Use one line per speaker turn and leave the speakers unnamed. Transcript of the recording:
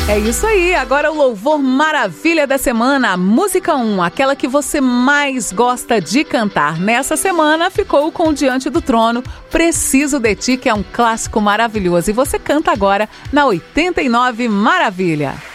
É isso aí, agora o louvor maravilha da semana, a música 1, aquela que você mais gosta de cantar. Nessa semana ficou com Diante do Trono, Preciso de Ti, que é um clássico maravilhoso. E você canta agora na 89 Maravilha.